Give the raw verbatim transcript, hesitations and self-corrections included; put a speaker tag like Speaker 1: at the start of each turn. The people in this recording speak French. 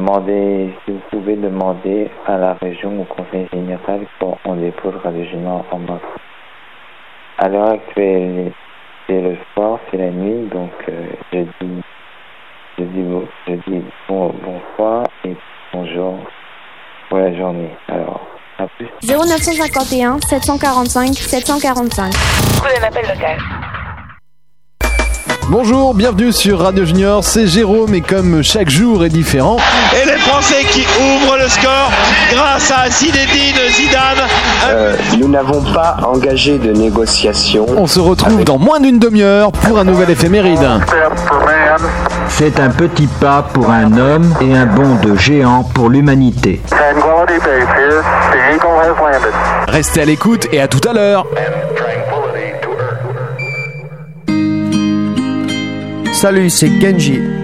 Speaker 1: demander, si vous pouvez demander à la région, au conseil général, qu'on dépose Radio Junior en main. À l'heure actuelle, c'est le soir, c'est la nuit, donc euh, je dis, je dis, bon, je dis bon, bonsoir et bonjour pour la journée. Alors, à plus.
Speaker 2: zéro neuf cent cinquante et un sept cent quarante-cinq sept cent quarante-cinq.
Speaker 3: Prenez un appel local.
Speaker 4: Bonjour, bienvenue sur Radio Junior, c'est Jérôme et comme chaque jour est différent...
Speaker 5: Et les Français qui ouvrent le score grâce à Zinedine Zidane.
Speaker 6: Euh, nous n'avons pas engagé de négociation.
Speaker 4: On se retrouve avec... dans moins d'une demi-heure pour un nouvel éphéméride.
Speaker 7: C'est un petit pas pour un homme et un bond de géant pour l'humanité.
Speaker 4: Restez à l'écoute et à tout à l'heure.
Speaker 8: Salut, c'est Genji.